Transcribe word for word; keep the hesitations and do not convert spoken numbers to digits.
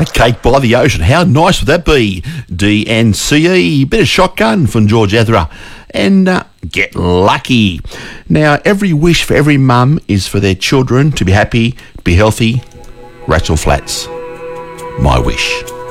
A cake by the ocean. How nice would that be? D N C E. Bit of Shotgun from George Ezra. And uh, Get Lucky. Now, every wish for every mum is for their children to be happy, be healthy. Rachel Flats. My wish.